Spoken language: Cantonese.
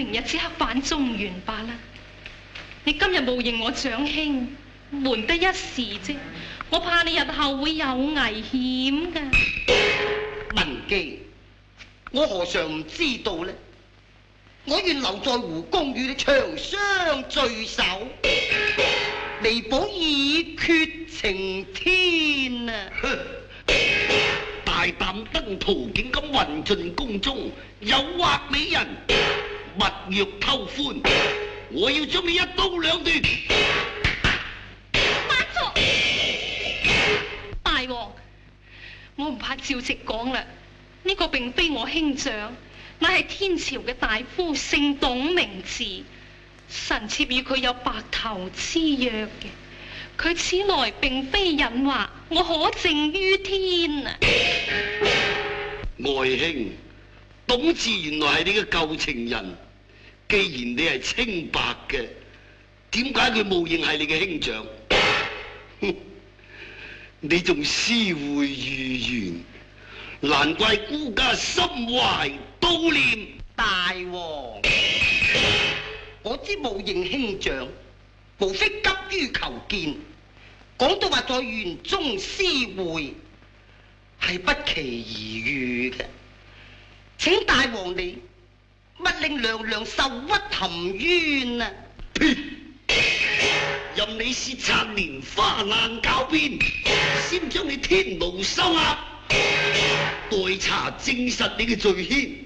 明日即刻返中原罷啦。你今日冒認我長兄，瞞得一時啫，我怕你日後會有危險㗎。 文姬，我何嘗唔知道呢？我願留在胡宮與你長相聚首，彌補以決情天啊！ 大膽登途徑咁混進宮中，誘惑美人，勿若偷歡，我要將你一刀兩斷！ 慢咗，大王，我唔怕照直講啦，呢個並非我兄長，乃係天朝嘅大夫，姓董名字，臣妾與佢有白頭之約嘅。佢此來並非隱話，我可證於天啊！ 外兄，董志原來係你嘅舊情人，既然你係清白嘅，點解佢冒認係你嘅兄長？你仲私會御言，難怪孤家心懷悼念。 大王，我知冒認兄長，無非急於求見。講到話在園中私會，係不期而遇嘅。請大王你勿令娘娘受屈含冤啊！ 任你舌燦蓮花硬狡辯，先將你天牢收押，待查證實你嘅罪愆。